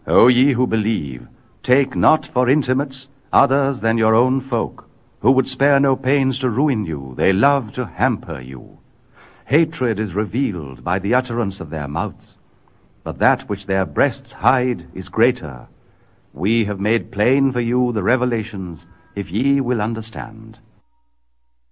O ye who believe, take not for intimates others than your own folk, who would spare no pains to ruin you. They love to hamper you. Hatred is revealed by the utterance of their mouths, but that which their breasts hide is greater. We have made plain for you the revelations, if ye will understand.